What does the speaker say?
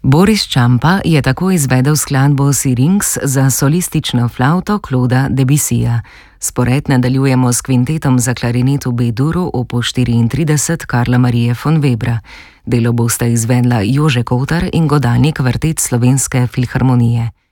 Boris Čampa je tako izvedel skladbo Syrinx za solistično flavto Clauda Debussyja. Spored nadaljujemo s kvintetom za klarinet v B-duru opus 34 Karla Marije von Webra. Delo bosta izvedla Jože Kotar in godalni kvartet Slovenske filharmonije.